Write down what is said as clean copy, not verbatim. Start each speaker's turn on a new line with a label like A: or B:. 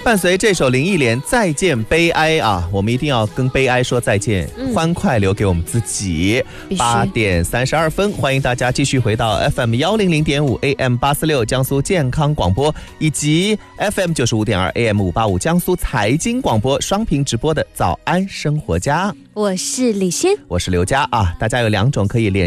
A: 伴随这首林忆莲《再见悲哀》啊，我们一定要跟悲哀说再见，欢快留给我们自己。8点32分，欢迎大家继续回到 FM 100.5 AM 846江苏健康广播，以及 FM 95.2 AM 585江苏财经广播双屏直播的早安生活家。
B: 我是李欣，
A: 我是刘佳啊，大家有2种可以联